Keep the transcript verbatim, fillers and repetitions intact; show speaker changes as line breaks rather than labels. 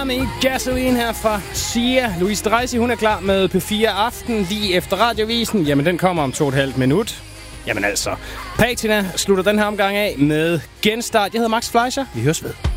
med Gasoline her fra Sia. Louise Dreisig, hun er klar med P fire Aften lige efter radiovisen. Jamen, den kommer om to og et halvt minut. Jamen altså, Patina slutter den her omgang af med Genstart. Jeg hedder Max Fleischer. Vi høres ved.